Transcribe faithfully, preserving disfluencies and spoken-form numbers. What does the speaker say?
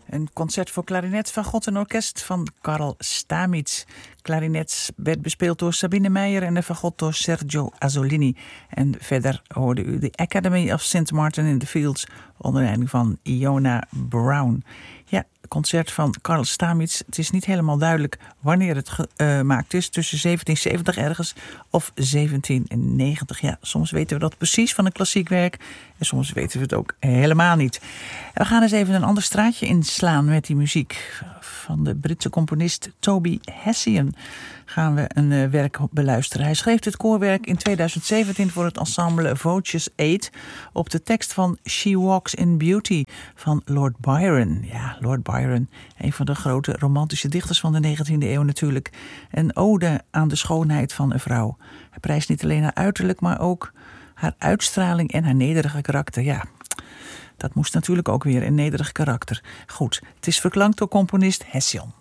Een concert voor klarinet, fagot en orkest van Karl Stamitz. Klarinet werd bespeeld door Sabine Meijer en de fagot door Sergio Azzolini. En verder hoorde u de Academy of Saint Martin in the Fields onder leiding van Iona Brown. Ja, concert van Karl Stamitz. Het is niet helemaal duidelijk wanneer het gemaakt is. Tussen zeventien zeventig ergens of zeventien negentig. Ja, soms weten we dat precies van een klassiek werk. En soms weten we het ook helemaal niet. We gaan eens even een ander straatje inslaan met die muziek. Van de Britse componist Toby Hessian gaan we een uh, werk beluisteren. Hij schreef dit koorwerk in tweeduizend zeventien voor het ensemble Voces eight op de tekst van She Walks in Beauty van Lord Byron. Ja, Lord Byron, een van de grote romantische dichters van de negentiende eeuw natuurlijk. Een ode aan de schoonheid van een vrouw. Hij prijst niet alleen haar uiterlijk, maar ook haar uitstraling en haar nederige karakter. Ja, dat moest natuurlijk ook weer een nederig karakter. Goed, het is verklankt door componist Hessian.